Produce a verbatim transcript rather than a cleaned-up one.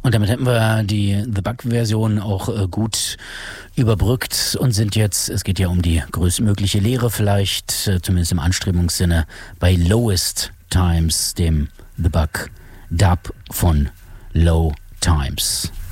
Und damit hätten wir die The Bug-Version auch äh, gut überbrückt und sind jetzt, es geht ja um die größtmögliche Lehre vielleicht, äh, zumindest im Anstrebungssinne, bei Lowest Times, dem The Bug Dub von Low Times.